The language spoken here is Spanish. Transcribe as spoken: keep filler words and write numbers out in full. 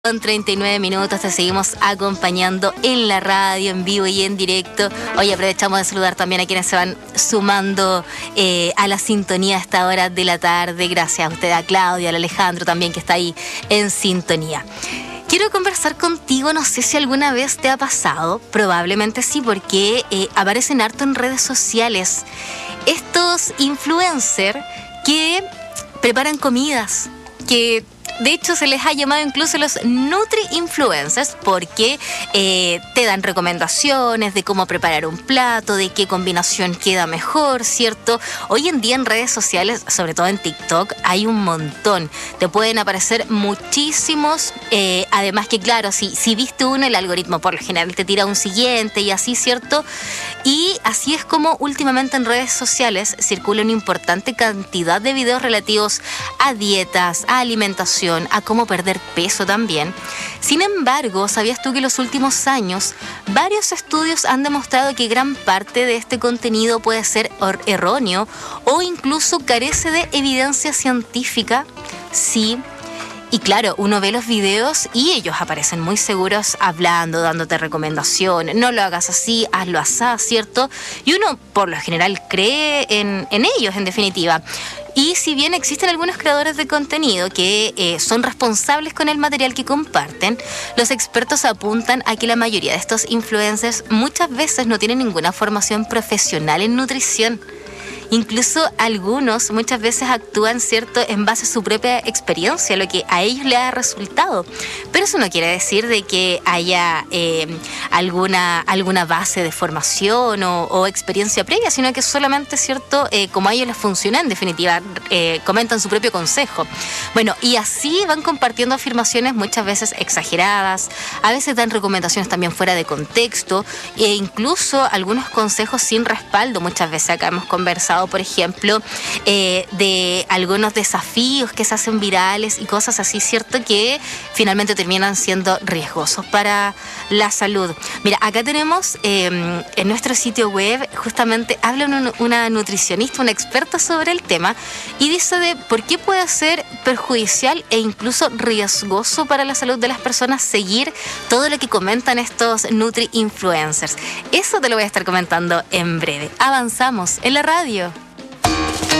Con treinta y nueve minutos te seguimos acompañando en la radio, en vivo y en directo. Hoy aprovechamos de saludar también a quienes se van sumando eh, a la sintonía a esta hora de la tarde. Gracias a usted, a Claudia, al Alejandro también que está ahí en sintonía. Quiero conversar contigo, no sé si alguna vez te ha pasado, probablemente sí, porque eh, aparecen harto en redes sociales estos influencers que preparan comidas, que de hecho se les ha llamado incluso los nutri-influencers porque eh, te dan recomendaciones de cómo preparar un plato, de qué combinación queda mejor, ¿cierto? Hoy en día en redes sociales, sobre todo en TikTok, hay un montón. Te pueden aparecer muchísimos, eh, además que claro, si, si viste uno, el algoritmo por lo general te tira un siguiente y así, ¿cierto? Y así es como últimamente en redes sociales circula una importante cantidad de videos relativos a dietas, a alimentación, a cómo perder peso también. Sin embargo, ¿sabías tú que en los últimos años varios estudios han demostrado que gran parte de este contenido puede ser erróneo o incluso carece de evidencia científica? Sí. Y claro, uno ve los videos y ellos aparecen muy seguros hablando, dándote recomendaciones. No lo hagas así, hazlo así, ¿cierto? Y uno por lo general cree en, en ellos, en definitiva. Y si bien existen algunos creadores de contenido que eh, son responsables con el material que comparten, los expertos apuntan a que la mayoría de estos influencers muchas veces no tienen ninguna formación profesional en nutrición. Incluso algunos muchas veces actúan, ¿cierto?, en base a su propia experiencia, lo que a ellos les ha resultado. Pero eso no quiere decir de que haya eh, alguna, alguna base de formación o, o experiencia previa, sino que solamente, ¿cierto?, eh, como a ellos les funciona, en definitiva, eh, comentan su propio consejo. Bueno, y así van compartiendo afirmaciones muchas veces exageradas, a veces dan recomendaciones también fuera de contexto e incluso algunos consejos sin respaldo. Muchas veces acá hemos conversado, por ejemplo, eh, de algunos desafíos que se hacen virales y cosas así, ¿cierto?, que finalmente terminan siendo riesgosos para la salud. Mira, acá tenemos eh, en nuestro sitio web, justamente habla una, una nutricionista, una experta sobre el tema, y dice de por qué puede ser perjudicial e incluso riesgoso para la salud de las personas seguir todo lo que comentan estos nutri-influencers. Eso te lo voy a estar comentando en breve. Avanzamos en la radio.